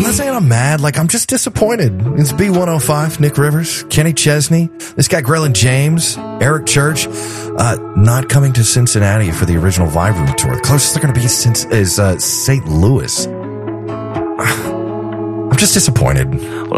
not saying I'm mad. Like, I'm just disappointed. It's B105, Nick Rivers, Kenny Chesney, this guy Grelin James, Eric Church, not coming to Cincinnati for the original Vibe Room tour. The closest they're going to be is St. Louis. I'm just disappointed.